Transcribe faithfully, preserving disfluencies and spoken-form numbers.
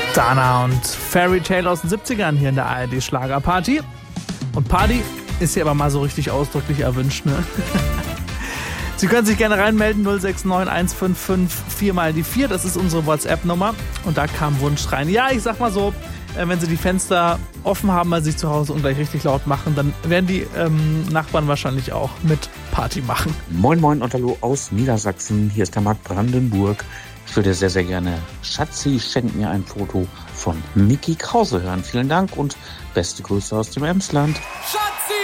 Dana und Fairy Tale aus den siebzigern hier in der A R D Schlagerparty. Und Party ist hier aber mal so richtig ausdrücklich erwünscht, ne? Sie können sich gerne reinmelden, null sechs neun eins fünf fünf vier mal die vier, das ist unsere WhatsApp-Nummer. Und da kam Wunsch rein. Ja, ich sag mal so, wenn Sie die Fenster offen haben bei sich zu Hause und gleich richtig laut machen, dann werden die ähm, Nachbarn wahrscheinlich auch mit Party machen. Moin Moin Otterlo aus Niedersachsen, hier ist der Marc Brandenburg. Ich würde sehr, sehr gerne Schatzi schenkt mir ein Foto von Micky Krause hören. Vielen Dank und beste Grüße aus dem Emsland. Schatzi!